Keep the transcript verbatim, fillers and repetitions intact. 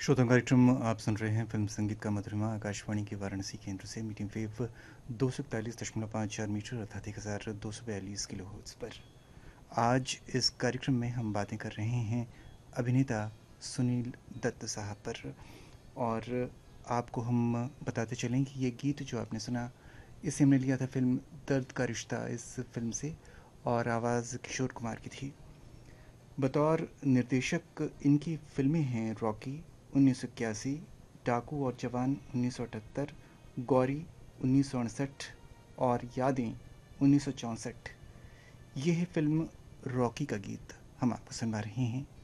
श्रोता कार्यक्रम आप सुन रहे हैं फिल्म संगीत का मधुरिमा आकाशवाणी के वाराणसी केंद्र से मीडियम वेव दो सौ इकतालीस दशमलव पाँच चार मीटर अर्थात एक हज़ार दो सौ बयालीस किलो हर्ट्ज़ पर। आज इस कार्यक्रम में हम बातें कर रहे हैं अभिनेता सुनील दत्त साहब पर। और आपको हम बताते चलें कि ये गीत जो आपने सुना, इसे हमने लिया था फिल्म दर्द का रिश्ता इस फिल्म से, और आवाज़ किशोर कुमार की थी। बतौर निर्देशक इनकी फिल्में हैं रॉकी उन्नीस सौ इक्यासी, डाकू और जवान उन्नीस सौ अठहत्तर, गौरी उन्नीस सौ अड़सठ और यादें उन्नीस सौ चौंसठ। ये है फिल्म रॉकी का गीत हम आपको सुनवा रहे हैं।